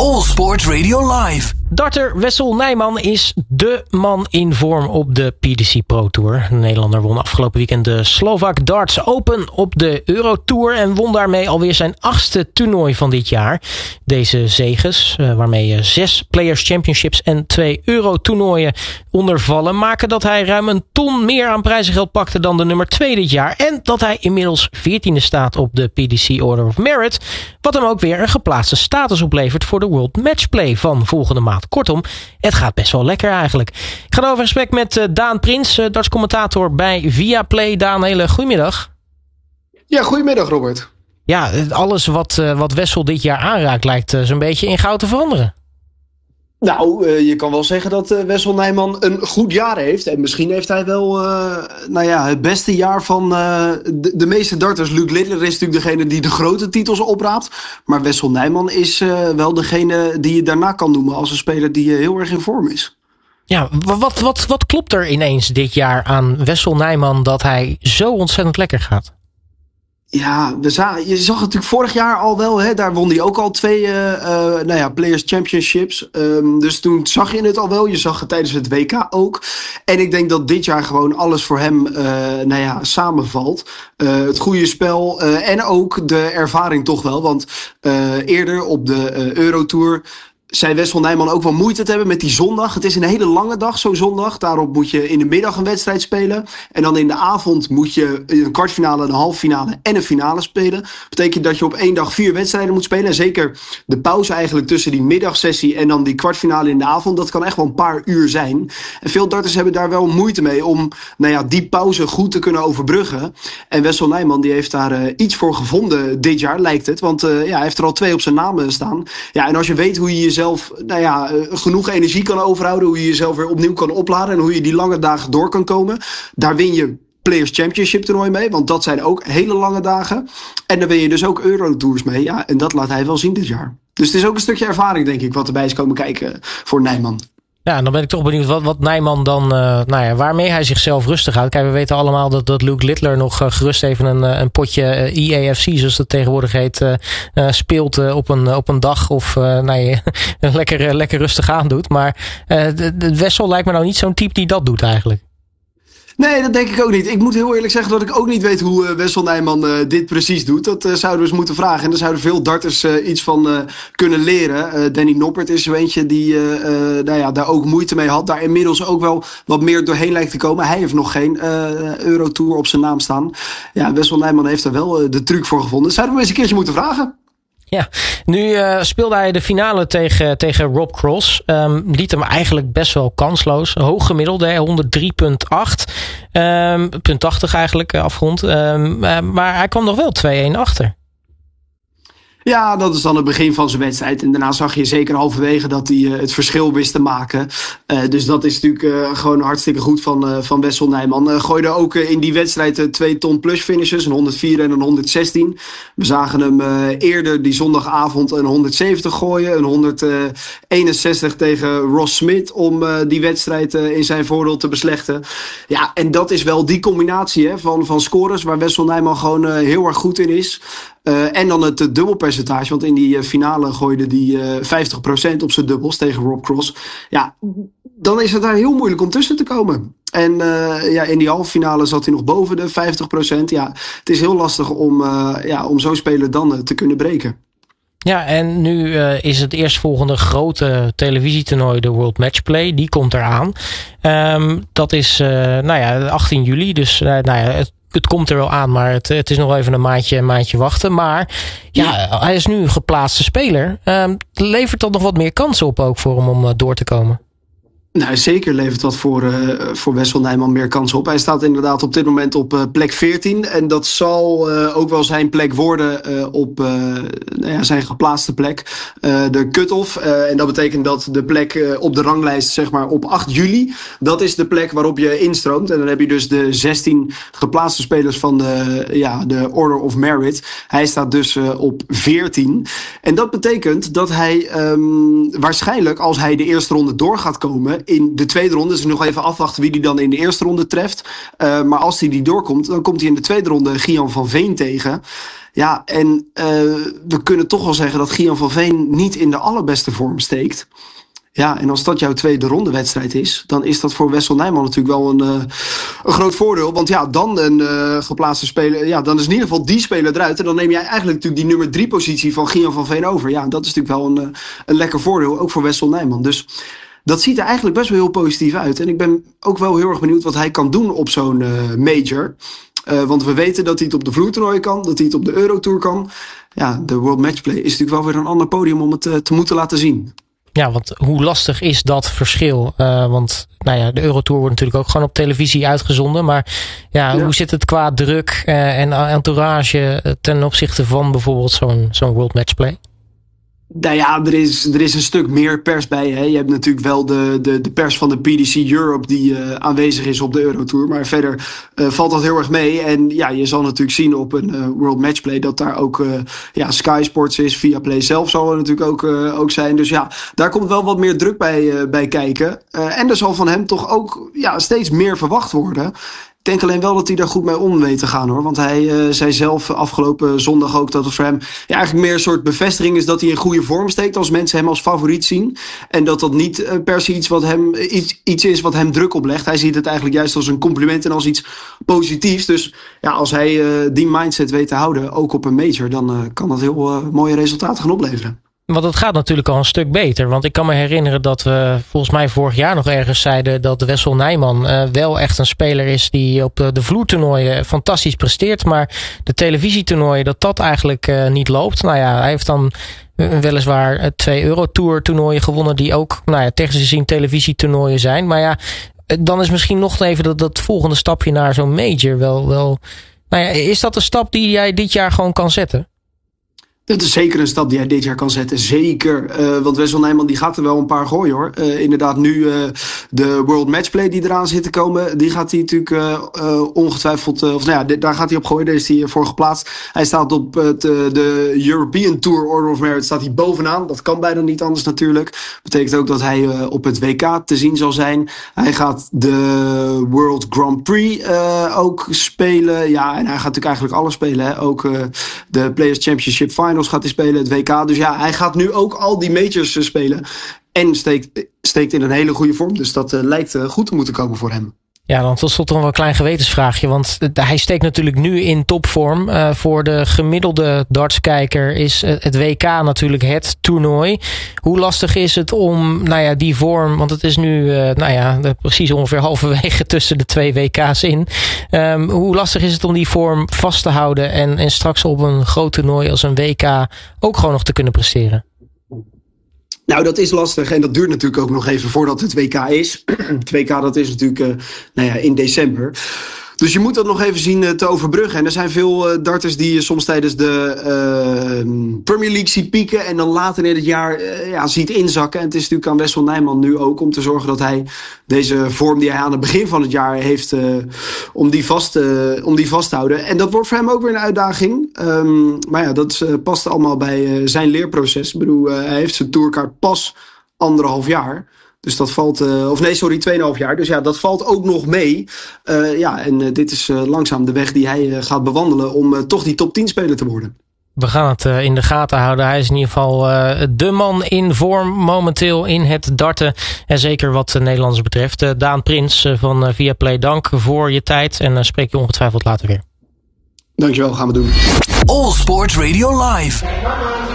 All Sport Radio Live. Darter Wessel Nijman is dé man in vorm op de PDC Pro Tour. De Nederlander won afgelopen weekend de Slovak Darts Open op de Eurotour en won daarmee alweer zijn 8e toernooi van dit jaar. Deze zeges, waarmee 6 Players Championships en 2 Eurotoernooien ondervallen, maken dat hij ruim een ton meer aan prijzengeld pakte dan de nummer 2 dit jaar. En dat hij inmiddels 14e staat op de PDC Order of Merit, wat hem ook weer een geplaatste status oplevert voor de World Matchplay van volgende maand. Kortom, het gaat best wel lekker eigenlijk. Ik ga over gesprek met Daan Prins, dartscommentator bij Viaplay. Daan, hele goedemiddag. Ja, goedemiddag Robert. Ja, alles wat Wessel dit jaar aanraakt lijkt zo'n beetje in goud te veranderen. Nou, je kan wel zeggen dat Wessel Nijman een goed jaar heeft. En misschien heeft hij wel het beste jaar van de meeste darters. Luke Littler is natuurlijk degene die de grote titels opraapt. Maar Wessel Nijman is wel degene die je daarna kan noemen als een speler die heel erg in vorm is. Ja, wat klopt er ineens dit jaar aan Wessel Nijman dat hij zo ontzettend lekker gaat? Ja, je zag het natuurlijk vorig jaar al wel. Hè, daar won hij ook al 2 Players Championships. Dus toen zag je het al wel. Je zag het tijdens het WK ook. En ik denk dat dit jaar gewoon alles voor hem samenvalt. Het goede spel en ook de ervaring toch wel. Want eerder op de Eurotour zei Wessel Nijman ook wel moeite te hebben met die zondag. Het is een hele lange dag, zo'n zondag. Daarop moet je in de middag een wedstrijd spelen. En dan in de avond moet je een kwartfinale, een halffinale en een finale spelen. Dat betekent dat je op 1 dag 4 wedstrijden moet spelen. En zeker de pauze eigenlijk tussen die middagsessie en dan die kwartfinale in de avond. Dat kan echt wel een paar uur zijn. En veel darters hebben daar wel moeite mee om die pauze goed te kunnen overbruggen. En Wessel Nijman die heeft daar iets voor gevonden dit jaar, lijkt het. Want hij heeft er al 2 op zijn naam staan. Ja, en als je weet hoe je jezelf genoeg energie kan overhouden, hoe je jezelf weer opnieuw kan opladen en hoe je die lange dagen door kan komen, daar win je Players Championship toernooi mee, want dat zijn ook hele lange dagen. En dan win je dus ook Eurotours mee. Ja, en dat laat hij wel zien dit jaar. Dus het is ook een stukje ervaring, denk ik, wat erbij is komen kijken voor Nijman. Ja, dan ben ik toch benieuwd wat Nijman dan, waarmee hij zichzelf rustig houdt. Kijk, we weten allemaal dat Luke Littler nog gerust even een potje EAFC, zoals dat tegenwoordig heet, speelt op een dag of lekker rustig aan doet. Maar de Wessel lijkt me nou niet zo'n type die dat doet eigenlijk. Nee, dat denk ik ook niet. Ik moet heel eerlijk zeggen dat ik ook niet weet hoe Wessel Nijman dit precies doet. Dat zouden we eens moeten vragen. En daar zouden veel darters iets van kunnen leren. Danny Noppert is zo eentje die daar ook moeite mee had. Daar inmiddels ook wel wat meer doorheen lijkt te komen. Hij heeft nog geen Eurotour op zijn naam staan. Ja, Wessel Nijman heeft er wel de truc voor gevonden. Zouden we eens een keertje moeten vragen. Ja, nu speelde hij de finale tegen Rob Cross. Liet hem eigenlijk best wel kansloos. Hoog gemiddelde, 103,8. Punt 80 eigenlijk afgerond. Maar hij kwam nog wel 2-1 achter. Ja, dat is dan het begin van zijn wedstrijd. En daarna zag je zeker halverwege dat hij het verschil wist te maken. Dus dat is natuurlijk gewoon hartstikke goed van Wessel Nijman. Gooide ook in die wedstrijd 2 ton plus finishes. Een 104 en een 116. We zagen hem eerder die zondagavond een 170 gooien. Een 161 tegen Ross Smith om die wedstrijd in zijn voordeel te beslechten. Ja, en dat is wel die combinatie van scores waar Wessel Nijman gewoon heel erg goed in is. En dan het dubbelpercentage, want in die finale gooide die 50% op zijn dubbels tegen Rob Cross. Ja, dan is het daar heel moeilijk om tussen te komen. En in die halve finale zat hij nog boven de 50%. Ja, het is heel lastig om zo'n speler dan te kunnen breken. Ja, en nu is het eerstvolgende grote televisietoernooi de World Matchplay. Die komt eraan. Dat is 18 juli, dus het komt er wel aan, maar het is nog even een maandje wachten. Maar ja, hij is nu een geplaatste speler. Levert dat nog wat meer kansen op ook voor hem om door te komen? Nou, zeker levert dat voor Wessel Nijman meer kansen op. Hij staat inderdaad op dit moment op plek 14. En dat zal ook wel zijn plek worden op zijn geplaatste plek. De cut-off. En dat betekent dat de plek op de ranglijst, zeg maar op 8 juli... dat is de plek waarop je instroomt. En dan heb je dus de 16 geplaatste spelers van de Order of Merit. Hij staat dus op 14. En dat betekent dat hij waarschijnlijk, als hij de eerste ronde door gaat komen, in de tweede ronde. Dus nog even afwachten wie die dan in de eerste ronde treft. Maar als die doorkomt, dan komt hij in de tweede ronde Gian van Veen tegen. Ja, en we kunnen toch wel zeggen dat Gian van Veen niet in de allerbeste vorm steekt. Ja, en als dat jouw tweede ronde wedstrijd is, dan is dat voor Wessel Nijman natuurlijk wel een groot voordeel. Want ja, dan een geplaatste speler, ja, dan is in ieder geval die speler eruit. En dan neem jij eigenlijk natuurlijk die nummer 3 positie van Gian van Veen over. Ja, dat is natuurlijk wel een lekker voordeel, ook voor Wessel Nijman. Dus dat ziet er eigenlijk best wel heel positief uit. En ik ben ook wel heel erg benieuwd wat hij kan doen op zo'n major. Want we weten dat hij het op de vloertoernooien kan, dat hij het op de Eurotour kan. Ja, de World Matchplay is natuurlijk wel weer een ander podium om het te moeten laten zien. Ja, want hoe lastig is dat verschil? Want nou ja, de Eurotour wordt natuurlijk ook gewoon op televisie uitgezonden. Maar ja, hoe zit het qua druk en entourage ten opzichte van bijvoorbeeld zo'n World Matchplay? Nou ja, er is een stuk meer pers bij. Hè. Je hebt natuurlijk wel de pers van de PDC Europe die aanwezig is op de Eurotour. Maar verder valt dat heel erg mee. En ja, je zal natuurlijk zien op een World Matchplay dat daar ook Sky Sports is. Viaplay zelf zal er natuurlijk ook zijn. Dus ja, daar komt wel wat meer druk bij kijken. En er zal van hem toch ook steeds meer verwacht worden. Ik denk alleen wel dat hij daar goed mee om weet te gaan, hoor. Want hij zei zelf afgelopen zondag ook dat het voor hem eigenlijk meer een soort bevestiging is dat hij in goede vorm steekt als mensen hem als favoriet zien. En dat niet per se iets is wat hem druk oplegt. Hij ziet het eigenlijk juist als een compliment en als iets positiefs. Dus ja, als hij die mindset weet te houden, ook op een major, dan kan dat heel mooie resultaten gaan opleveren. Want het gaat natuurlijk al een stuk beter. Want ik kan me herinneren dat we volgens mij vorig jaar nog ergens zeiden dat Wessel Nijman wel echt een speler is die op de vloertoernooien fantastisch presteert. Maar de televisietoernooien dat eigenlijk niet loopt. Nou ja, hij heeft dan weliswaar 2 Eurotour toernooien gewonnen die ook technisch gezien televisietoernooien zijn. Maar ja, dan is misschien nog even dat volgende stapje naar zo'n major wel. Nou ja, is dat een stap die jij dit jaar gewoon kan zetten? Dat is zeker een stap die hij dit jaar kan zetten. Zeker. Want Wessel Nijman die gaat er wel een paar gooien, hoor. Inderdaad, nu de World Matchplay die eraan zit te komen, die gaat hij natuurlijk ongetwijfeld, daar gaat hij op gooien. Daar is hij voor geplaatst. Hij staat op de European Tour Order of Merit, staat hij bovenaan. Dat kan bijna niet anders natuurlijk. Betekent ook dat hij op het WK te zien zal zijn. Hij gaat de World Grand Prix ook spelen. Ja, en hij gaat natuurlijk eigenlijk alles spelen. Hè? Ook de Players Championship Finals gaat hij spelen, het WK. Dus ja, hij gaat nu ook al die majors spelen. En steekt in een hele goede vorm. Dus dat lijkt goed te moeten komen voor hem. Ja, dan tot slot nog wel een klein gewetensvraagje. Want hij steekt natuurlijk nu in topvorm. Voor de gemiddelde dartskijker is het WK natuurlijk het toernooi. Hoe lastig is het om die vorm... Want het is nu precies ongeveer halverwege tussen de 2 WK's in. Hoe lastig is het om die vorm vast te houden en straks op een groot toernooi als een WK ook gewoon nog te kunnen presteren? Nou, dat is lastig en dat duurt natuurlijk ook nog even voordat het WK is. Het WK dat is natuurlijk in december. Dus je moet dat nog even zien te overbruggen. En er zijn veel darters die je soms tijdens de Premier League ziet pieken en dan later in het jaar ziet inzakken. En het is natuurlijk aan Wessel Nijman nu ook om te zorgen dat hij deze vorm die hij aan het begin van het jaar heeft, om die vast te houden. En dat wordt voor hem ook weer een uitdaging. Maar ja, dat past allemaal bij zijn leerproces. Ik bedoel, hij heeft zijn tourkaart pas 1,5 jaar. Dus dat valt, 2,5 jaar. Dus ja, dat valt ook nog mee. En dit is langzaam de weg die hij gaat bewandelen om toch die top 10 speler te worden. We gaan het in de gaten houden. Hij is in ieder geval de man in vorm momenteel in het darten. En zeker wat de Nederlanders betreft. Daan Prins van Viaplay, dank voor je tijd. En spreek je ongetwijfeld later weer. Dankjewel, gaan we doen. All Sport Radio Live.